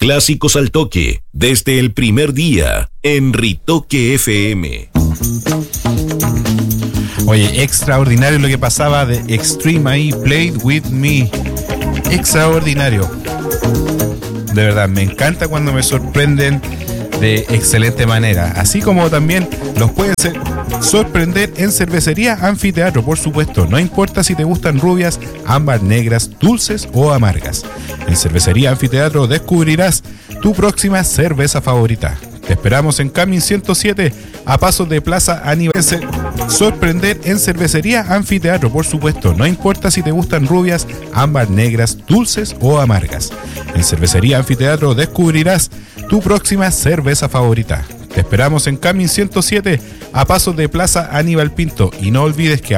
Clásicos al toque, desde el primer día, en Ritoque FM. Oye, extraordinario lo que pasaba de Extreme ahí, Played With Me. Extraordinario. De verdad, me encanta cuando me sorprenden de excelente manera. Así como también los pueden sorprender en Cervecería Anfiteatro, por supuesto. No importa si te gustan rubias, ámbar, negras, dulces o amargas. En Cervecería Anfiteatro descubrirás tu próxima cerveza favorita. Te esperamos en Camin 107, a pasos de Plaza Aníbal. Sorprender en Cervecería Anfiteatro, por supuesto. No importa si te gustan rubias, ámbar, negras, dulces o amargas. En Cervecería Anfiteatro descubrirás tu próxima cerveza favorita. Te esperamos en Camin 107, a pasos de Plaza Aníbal Pinto. Y no olvides que